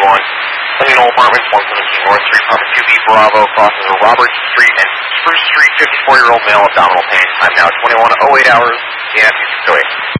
Clean Knoll Apartments, 117 North Street, apartment 2B Bravo, crosses of Roberts Street and Spruce Street, 54-year-old male, abdominal pain. Time now 21:08 hours, EMT 608.